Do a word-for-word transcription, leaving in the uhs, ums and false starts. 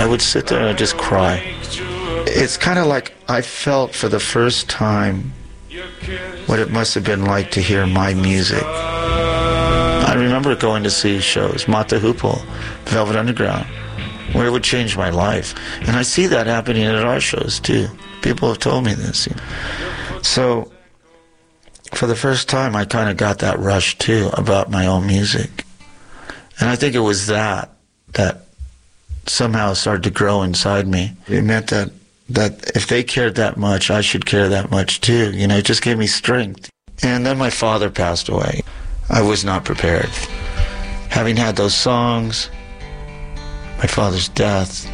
would sit there and I'd just cry. It's kind of like I felt for the first time what it must have been like to hear my music. I remember going to see shows, Mott the Hoople, Velvet Underground, where it would change my life. And I see that happening at our shows too. People have told me this. So, for the first time, I kind of got that rush too about my own music. And I think it was that that somehow started to grow inside me. It meant that that if they cared that much, I should care that much too. You know, it just gave me strength. And then my father passed away. I was not prepared. Having had those songs, my father's death,